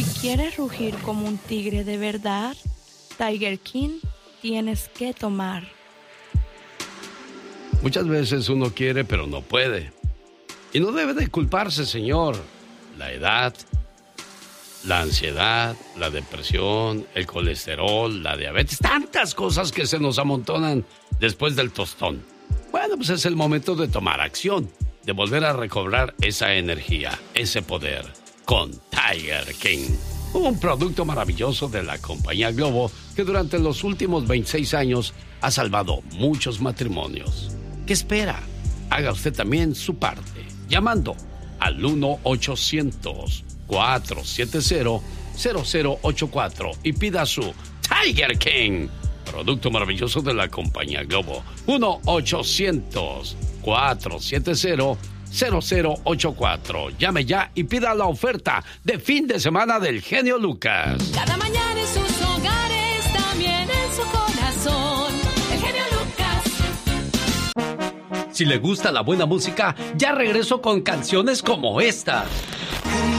quieres rugir como un tigre de verdad, Tiger King tienes que tomar. Muchas veces uno quiere, pero no puede. Y no debe de culparse, señor. La edad, la ansiedad, la depresión, el colesterol, la diabetes, tantas cosas que se nos amontonan después del tostón. Bueno, pues es el momento de tomar acción, de volver a recobrar esa energía, ese poder, con Tiger King. Un producto maravilloso de la compañía Globo que durante los últimos 26 años ha salvado muchos matrimonios. ¿Qué espera? Haga usted también su parte, llamando al 1-800-470-0084 y pida su Tiger King, producto maravilloso de la compañía Globo. 1-800-470-0084. Llame ya y pida la oferta de fin de semana del genio Lucas. Cada mañana en sus hogares, también en su corazón, el genio Lucas. Si le gusta la buena música, ya regreso con canciones como esta.